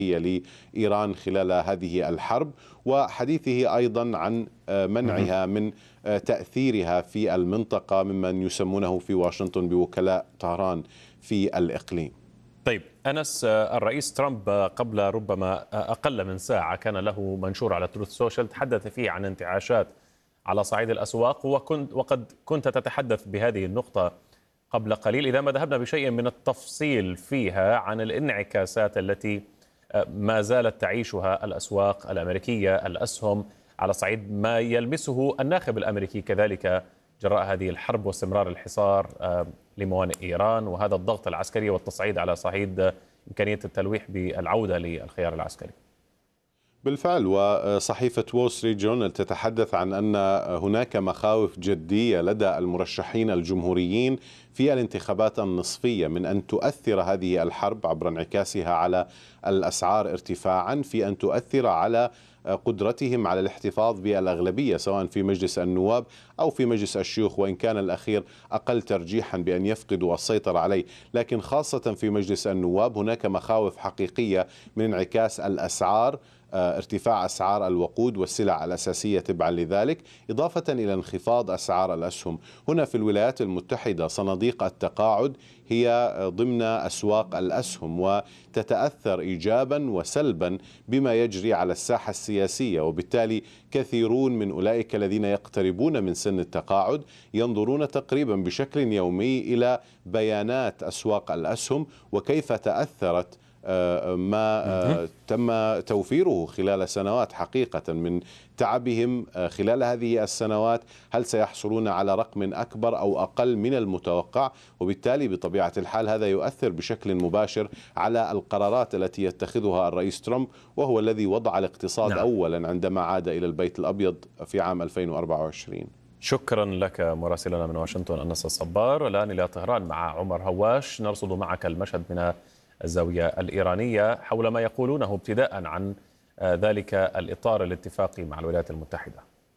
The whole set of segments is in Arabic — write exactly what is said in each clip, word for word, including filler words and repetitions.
لإيران خلال هذه الحرب، وحديثه أيضا عن منعها من تأثيرها في المنطقة ممن يسمونه في واشنطن بوكلاء طهران في الإقليم. طيب أنس، الرئيس ترامب قبل ربما أقل من ساعة كان له منشور على تروث سوشيال تحدث فيه عن انتعاشات على صعيد الأسواق، وكنت وقد كنت تتحدث بهذه النقطة قبل قليل. إذا ما ذهبنا بشيء من التفصيل فيها عن الانعكاسات التي ما زالت تعيشها الأسواق الأمريكية، الأسهم، على صعيد ما يلمسه الناخب الأمريكي كذلك جراء هذه الحرب واستمرار الحصار لموانئ إيران وهذا الضغط العسكري والتصعيد على صعيد إمكانية التلويح بالعودة للخيار العسكري. بالفعل، وصحيفة وول ستريت جورنال تتحدث عن أن هناك مخاوف جدية لدى المرشحين الجمهوريين في الانتخابات النصفية من أن تؤثر هذه الحرب عبر انعكاسها على الأسعار ارتفاعا في أن تؤثر على قدرتهم على الاحتفاظ بالأغلبية سواء في مجلس النواب أو في مجلس الشيوخ، وإن كان الأخير أقل ترجيحا بأن يفقدوا السيطرة عليه. لكن خاصة في مجلس النواب هناك مخاوف حقيقية من انعكاس الأسعار، ارتفاع أسعار الوقود والسلع الأساسية تبعا لذلك، إضافة إلى انخفاض أسعار الأسهم. هنا في الولايات المتحدة صناديق التقاعد هي ضمن أسواق الأسهم وتتأثر إيجابا وسلبا بما يجري على الساحة السياسية، وبالتالي كثيرون من أولئك الذين يقتربون من سن التقاعد ينظرون تقريبا بشكل يومي إلى بيانات أسواق الأسهم وكيف تأثرت ما تم توفيره خلال سنوات حقيقة من تعبهم خلال هذه السنوات، هل سيحصلون على رقم أكبر أو أقل من المتوقع؟ وبالتالي بطبيعة الحال هذا يؤثر بشكل مباشر على القرارات التي يتخذها الرئيس ترامب، وهو الذي وضع الاقتصاد نعم. أولا عندما عاد إلى البيت الأبيض في عام ألفين وأربعة وعشرين. شكرا لك مراسلنا من واشنطن أنس الصبار. والآن إلى طهران مع عمر هواش، نرصد معك المشهد من الزاوية الإيرانية حول ما يقولونه ابتداء عن ذلك الإطار الاتفاقي مع الولايات المتحدة.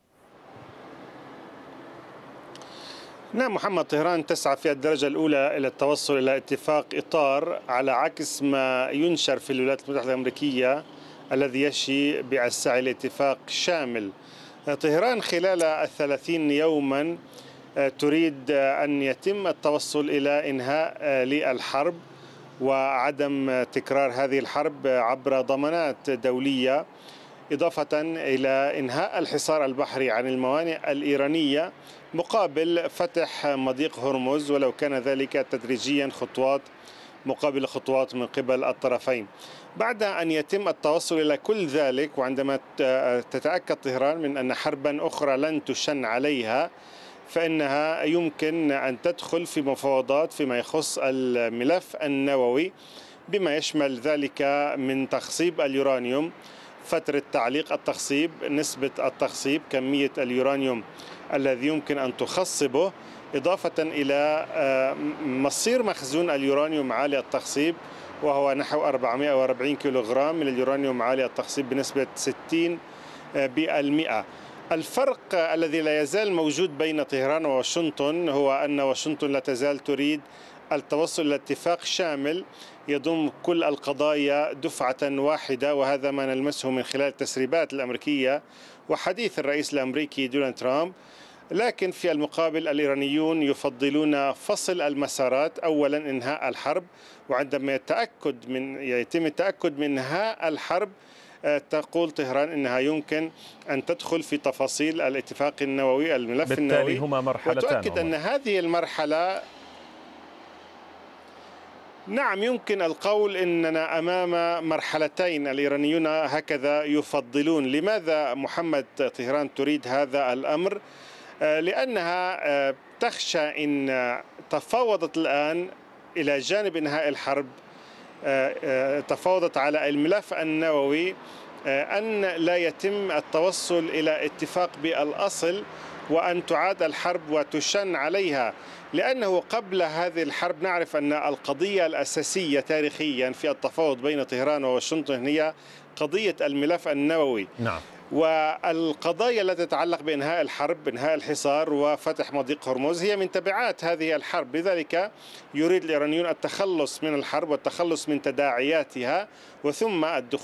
نعم محمد، طهران تسعى في الدرجة الأولى إلى التوصل إلى اتفاق إطار على عكس ما ينشر في الولايات المتحدة الأمريكية الذي يشي بالسعي لاتفاق شامل. طهران خلال الثلاثين يوما تريد أن يتم التوصل إلى إنهاء للحرب وعدم تكرار هذه الحرب عبر ضمانات دولية، إضافة إلى إنهاء الحصار البحري عن الموانئ الإيرانية مقابل فتح مضيق هرمز، ولو كان ذلك تدريجيا خطوات مقابل خطوات من قبل الطرفين. بعد أن يتم التوصل إلى كل ذلك، وعندما تتأكد طهران من أن حربا أخرى لن تشن عليها، فإنها يمكن أن تدخل في مفاوضات فيما يخص الملف النووي بما يشمل ذلك من تخصيب اليورانيوم، فترة تعليق التخصيب، نسبة التخصيب، كمية اليورانيوم الذي يمكن أن تخصبه، إضافة إلى مصير مخزون اليورانيوم عالي التخصيب وهو نحو أربعمئة وأربعين كيلوغرام من اليورانيوم عالي التخصيب بنسبة ستين بالمئة. الفرق الذي لا يزال موجود بين طهران وواشنطن هو أن واشنطن لا تزال تريد التوصل إلى اتفاق شامل يضم كل القضايا دفعة واحدة، وهذا ما نلمسه من خلال التسريبات الأمريكية وحديث الرئيس الأمريكي دونالد ترامب. لكن في المقابل الإيرانيون يفضلون فصل المسارات، أولا إنهاء الحرب، وعندما يتأكد من يتم التأكد من إنهاء الحرب تقول طهران إنها يمكن أن تدخل في تفاصيل الاتفاق النووي، الملف بالتالي النووي. بالتالي هما مرحلتان، وتؤكد أن هذه المرحلة نعم يمكن القول إننا أمام مرحلتين الإيرانيون هكذا يفضلون. لماذا محمد طهران تريد هذا الأمر؟ لأنها تخشى إن تفاوضت الآن إلى جانب إنهاء الحرب، تفاوضت على الملف النووي، أن لا يتم التوصل إلى اتفاق بالأصل وأن تعاد الحرب وتشن عليها، لأنه قبل هذه الحرب نعرف أن القضية الأساسية تاريخيا في التفاوض بين طهران وواشنطن هي قضية الملف النووي. نعم. والقضايا التي تتعلق بإنهاء الحرب، إنهاء الحصار وفتح مضيق هرمز هي من تبعات هذه الحرب. لذلك يريد الإيرانيون التخلص من الحرب والتخلص من تداعياتها وثم الدخول